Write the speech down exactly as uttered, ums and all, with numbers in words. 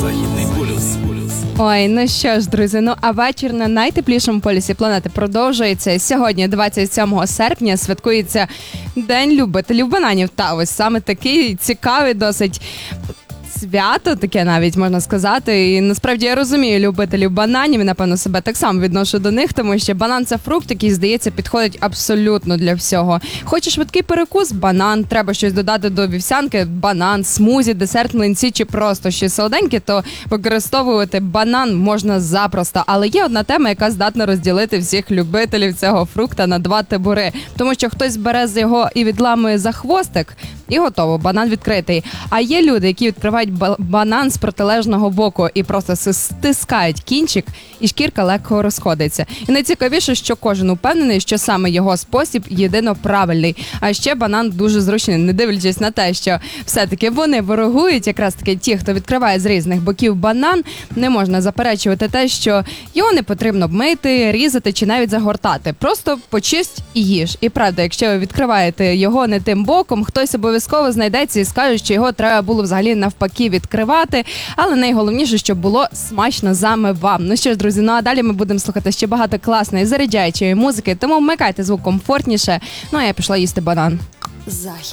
Західний полюс. Ой, ну що ж, друзі, ну а вечір на найтеплішому полюсі планети продовжується. Сьогодні, двадцять сьомого серпня, святкується День любителів бананів. Та ось саме такий цікавий досить свято, таке навіть можна сказати. І насправді я розумію любителів бананів і, напевно, себе так само відношу до них, тому що банан – це фрукт, який, здається, підходить абсолютно для всього. Хочеш швидкий перекус – банан, треба щось додати до вівсянки – банан, смузі, десерт, млинці чи просто щось солоденьке, то використовувати банан можна запросто. Але є одна тема, яка здатна розділити всіх любителів цього фрукта на два табори. Тому що хтось бере з його і відламує за хвостик, і готово, банан відкритий. А є люди, які відкривають банан з протилежного боку і просто стискають кінчик, і шкірка легко розходиться. І найцікавіше, що кожен упевнений, що саме його спосіб єдино правильний. А ще банан дуже зручний, не дивлячись на те, що все-таки вони ворогують, якраз таки ті, хто відкриває з різних боків банан, не можна заперечувати те, що його не потрібно мити, різати чи навіть загортати. Просто почисть і їж. І правда, якщо ви відкриваєте його не тим боком, хтось обов'язково знайдеться і скаже, що його треба було взагалі навпаки відкривати, але найголовніше, щоб було смачно саме вам. Ну що ж, друзі, ну а далі ми будемо слухати ще багато класної заряджаючої музики, тому вмикайте звук комфортніше. Ну а я пішла їсти банан. Захід.